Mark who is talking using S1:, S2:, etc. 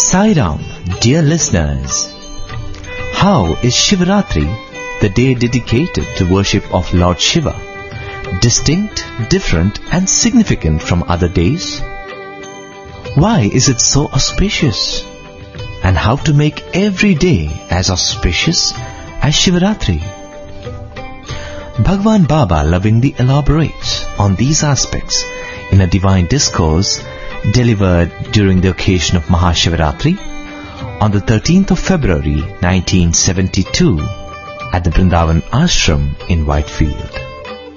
S1: Sai Ram, dear listeners. How is Shivaratri, the day dedicated to worship of Lord Shiva, distinct, different and significant from other days? Why is it so auspicious? And how to make every day as auspicious as Shivaratri? Bhagwan Baba lovingly elaborates on these aspects in a divine discourse delivered during the occasion of Mahashivaratri on the 13th of February 1972 at the Vrindavan Ashram in Whitefield.